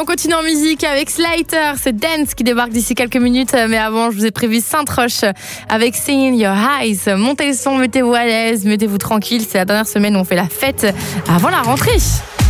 on continue en musique avec Slater, c'est Dance qui débarque d'ici quelques minutes. Mais avant, je vous ai prévu Sainte-Roche avec Singing Your Eyes. Montez le son, mettez-vous à l'aise, mettez-vous tranquille. C'est la dernière semaine où on fait la fête avant la rentrée.